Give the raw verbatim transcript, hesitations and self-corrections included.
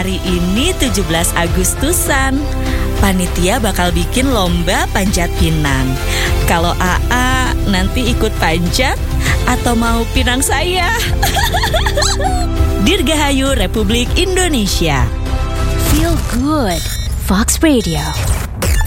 hari ini tujuh belas Agustusan. Panitia bakal bikin lomba panjat pinang. Kalau A A nanti ikut panjat atau mau pinang saya? Dirgahayu Republik Indonesia. Feel good. Fox Radio.